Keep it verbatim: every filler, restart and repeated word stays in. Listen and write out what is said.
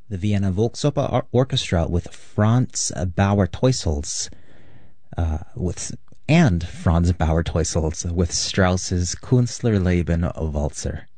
the Vienna Volksoper Or- Orchestra with Franz Bauer-Teusels, uh, with and Franz Bauer-Teusels with Strauss's Künstlerleben Walzer.